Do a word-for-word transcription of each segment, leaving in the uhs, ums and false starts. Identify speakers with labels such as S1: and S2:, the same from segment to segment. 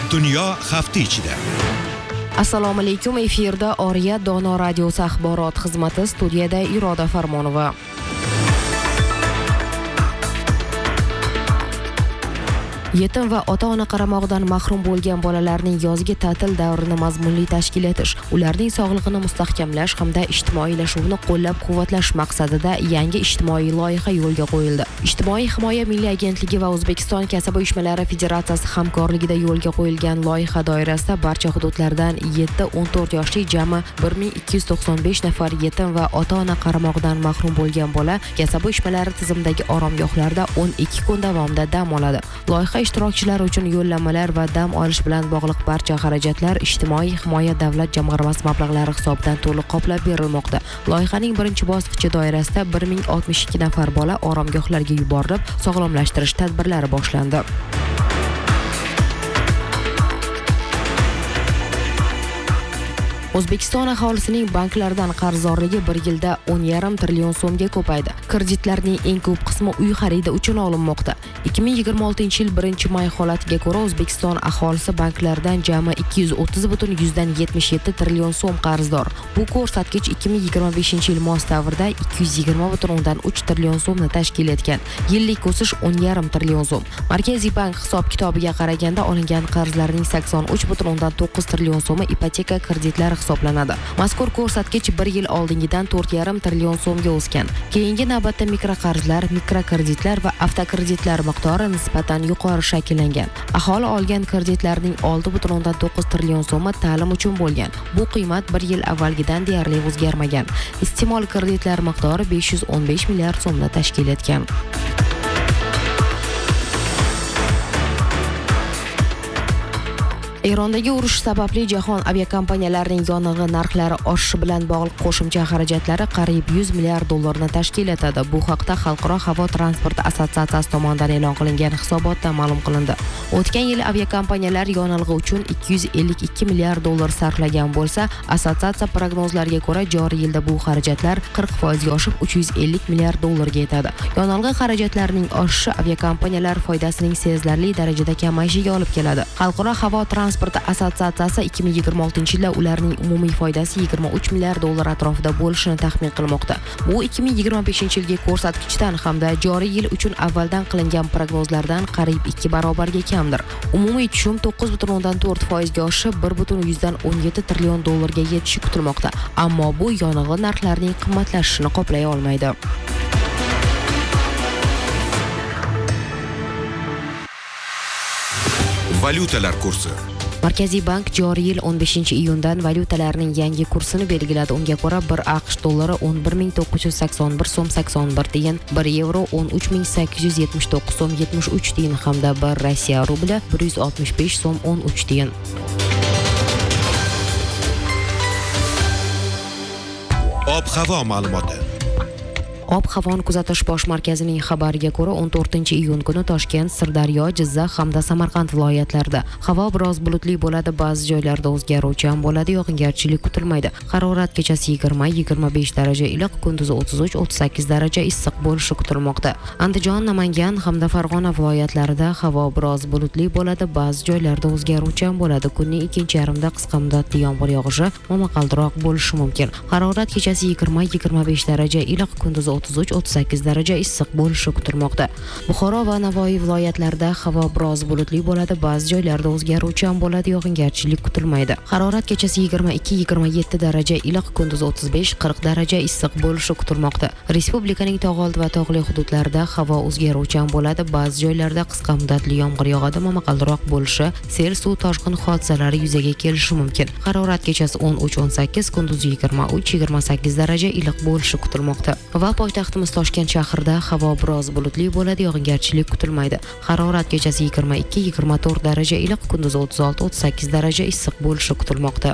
S1: Dunyo hafta ichida.
S2: Assalomu alaykum, efirda Oriya Dono radiosi axborot xizmati, studiyada Iroda Farmonova. Yetim va ota-ona qaramog'idan mahrum bo'lgan bolalarning yozgi ta'til davrini mazmunli tashkil etish, ularning sog'lig'ini mustahkamlash hamda ijtimoiylashuvni qo'llab-quvvatlash maqsadida yangi ijtimoiy loyiha yo'lga qo'yildi. Ijtimoiy himoya milliy agentligi va O'zbekiston kasaba uyushmalari federatsiyasi hamkorligida yo'lga qo'yilgan loyiha doirasida barcha hududlardan yetti o'n to'rt yoshli jami bir ming ikki yuz to'qson besh nafar yetim va ota-ona qaramog'idan mahrum bo'lgan bola kasaba uyushmalari tizimidagi oromgohlarda o'n ikki kun davomida dam oladi. Loyiha ishtirokchilari uchun yo'llanmalar va dam olish bilan bog'liq barcha xarajatlar ijtimoiy himoya davlat jamg'armasi mablag'lari hisobidan to'liq qoplab berilmoqda. Loyihaning birinchi bosqichi doirasida bir ming oltmish ikki nafar bola oromgohlarga yuborilib, sog'lomlashtirish tadbirlari boshlandi. O'zbekiston aholisining banklardan qarzdorligi bir yilda o'n yarim trillion so'mga ko'paydi. Kreditlarning eng ko'p qismi uy xaridi uchun olinmoqda. ikki ming yigirma oltinchi yil birinchi may holatiga ko'ra O'zbekiston aholisi banklardan jami ikki yuz o'ttiz butun yuzdan yetmish yetti trillion so'm qarzdor. Bu ko'rsatkich ikki ming yigirma beshinchi yil mos davrida ikki yuz yigirma butun o'ndan uch trillion so'mni tashkil etgan. Yillik o'sish o'n yarim trillion so'm. Markaziy bank hisob-kitobiga qaraganda olingan qarzlarning sakson uch butun o'ndan to'qqiz trillion so'mi ipoteka kreditlari hisoblanadi. Mazkur ko'rsatkich bir yil oldingidan to'rt yarim trillion so'mga o'sgan. Keyingi navbatda mikroqarzlar, mikrokreditlar va avtokreditlar miqdori nisbatan yuqori shakllangan. Aholi olgan kreditlarning olti butun o'ndan to'qqiz trillion so'mi ta'lim uchun bo'lgan. Bu qiymat bir yil avvalgidan deyarli o'zgarmagan. Iste'mol kreditlar miqdori besh yuz o'n besh milliard so'mni tashkil etgan. Erondagi urush sababli jahon aviakompaniyalarining yonilg'i narxlari oshishi bilan bog'liq qo'shimcha xarajatlari qariyb yuz milliard dollarni tashkil etadi. Bu haqda Xalqaro havo transporti assotsiatsiyasi tomonidan e'lon qilingan hisobotda ma'lum qilindi. O'tgan yil aviakompaniyalar yonilg'i uchun ikki yuz ellik ikki milliard dollar sarflagan bo'lsa, assotsiatsiya prognozlariga ko'ra joriy yilda bu xarajatlar qirq foizga oshib uch yuz ellik milliard dollarga yetadi. Yonilg'i xarajatlarining oshishi aviakompaniyalar foydasining sezilarli darajada kamayishiga olib keladi. Xalqaro havo transporti assotsiatsiyasi ikki ming yigirma oltinchi yilda ularning umumiy foydasi yigirma uch milliard dollar atrofida bo'lishini taxmin qilmoqda. Bu ikki ming yigirma beshinchi yilgi ko'rsatkichdan hamda joriy yil uchun avvaldan qilingan prognozlardan qariyb ikki barobarga kamdir. Umumiy tushum to'qqiz butun o'ndan to'rt foizga oshib bir butun yuzdan o'n yetti trillion dollarga yetishi kutilmoqda. Ammo bu yonilg'i narxlarining qimmatlashishini qoplay olmaydi.
S1: Valyutalar kursi.
S2: Markaziy bank joriy yil o'n beshinchi iyundan valyutalarning yangi kursini belgiladi. Unga ko'ra bir AQSh dollari o'n bir ming to'qqiz yuz sakson bir so'm sakson bir tiyin, bir yevro o'n uch ming sakkiz yuz yetmish to'qqiz so'm yetmish uch tiyin hamda bir Rossiya rubli bir yuz oltmish besh so'm o'n uch tiyin.
S1: Ob-havo ma'lumoti.
S2: Ob-havoni kuzatish bosh markazining xabariga ko'ra o'n to'rtinchi iyun kuni Toshkent, Sirdaryo, Jizzax hamda Samarqand viloyatlarida havo biroz bulutli bo'ladi, ba'zi joylarda o'zgaruvchan bo'ladi, yog'ingarchilik kutilmaydi. Harorat kechasi yigirma yigirma besh daraja iliq, kunduzi o'ttiz uch o'ttiz sakkiz daraja issiq bo'lishi kutilmoqda. Andijon, Namangan hamda Farg'ona viloyatlarida havo biroz bulutli bo'ladi, ba'zi joylarda o'zgaruvchan bo'ladi. Kunning ikkinchi yarmida qisqa muddatli yomg'ir yog'ishi momaqaldiroq bo'lishi mumkin. Harorat kechasi yigirma yigirma besh daraja iliq, kunduzi o'ttiz uch o'ttiz sakkiz daraja issiq bo'lishi kutilmoqda. Buxoro va Navoiy viloyatlarida havo biroz bulutli bo'ladi, ba'zi joylarda o'zgaruvchan bo'ladi, yog'ingarchilik kutilmaydi. Harorat kechasi yigirma ikki yigirma yetti daraja iliq, kunduzi o'ttiz besh qirq daraja issiq bo'lishi kutilmoqda. Respublikaning tog'oldi va tog'li hududlarida havo o'zgaruvchan bo'ladi, ba'zi joylarda qisqa muddatli yomg'ir yog'adi, momaqaldiroq bo'lishi, sel, suv toshqin hodisalari yuzaga kelishi mumkin. Harorat kechasi o'n uch o'n sakkiz, kunduzi yigirma uch yigirma sakkiz daraja iliq bo'lishi kutilmoqda. Va poytaxtimiz Toshkent shahrida havo biroz bulutli bo'ladi, yog'ingarchilik kutilmaydi. Harorat kechasi yigirma ikki yigirma to'rt daraja iliq, kunduzi o'ttiz olti o'ttiz sakkiz daraja issiq bo'lishi kutilmoqda.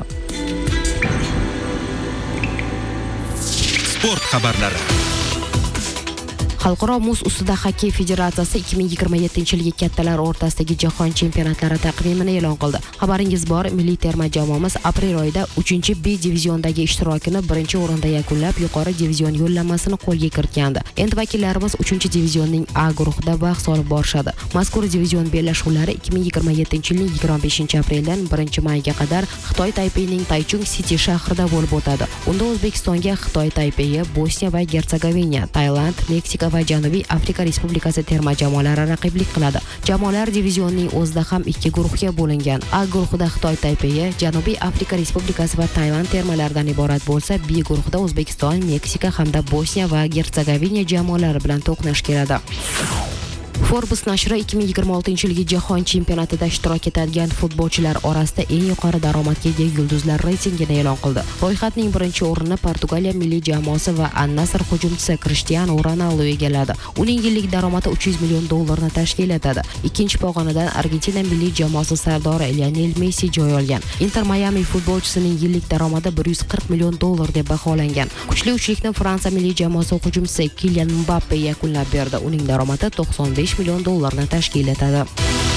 S1: Sport xabarlari.
S2: Xalqaro muz ustida xokkey federatsiyasi ikki ming yigirma yettinchi yilgi kattalar o'rtasidagi jahon chempionatlari taqvimini e'lon qildi. Xabaringiz bor, milliy terma jamoamiz aprel oyida uchinchi B diviziondagi ishtirokini birinchi o'rinda yakunlab, yuqori divizion yo'llanmasini qo'lga kiritgandi. Endi vakillarimiz uchinchi divizionning A guruhida bahs olib borishadi. Mazkur divizion bellashuvlari ikki ming yigirma yettinchi yilning yigirma beshinchi apreldan birinchi mayga qadar Xitoy Taypeyning Taichung City shahrida bo'lib o'tadi. Unda O'zbekistonga Xitoy Taypeyi, Bosniya va Gertsegovina, Tailand, Meksika va Janubiy Afrika Respublikasi terma jamoalari raqiblik qiladi. Jamoalar divizionining o'zida ham ikki guruhga bo'lingan. A guruhida Xitoy Taypeyi, Janubiy Afrika Respublikasi va Tailand termalaridan iborat bo'lsa, B guruhida O'zbekiston, Meksika hamda Bosniya va Gertsegovina jamoalari bilan to'qnash keladi. Forbes nashri ikki ming yigirma oltinchi yilgi jahon chempionatida ishtirok etadigan futbolchilar orasida eng yuqori daromadga ega yulduzlar reytingini e'lon qildi. Ro'yxatning birinchi o'rnini Portugaliya milliy jamoasi va An-Nasr hujumchisi Cristiano Ronaldo egalladi. Uning yillik daromadi uch yuz million dollarni tashkil etadi. Ikkinchi pog'onadan Argentina milliy jamoasi sardori Lionel Messi joy olgan. Inter Miami futbolchisining yillik daromadi bir yuz qirq million dollar deb baholangan. Kuchli uchlikni Fransiya milliy jamoasi hujumchisi Kylian Mbappe yakunlab berdi. Uning daromadi to'qson besh million dollarni tashkil etadi.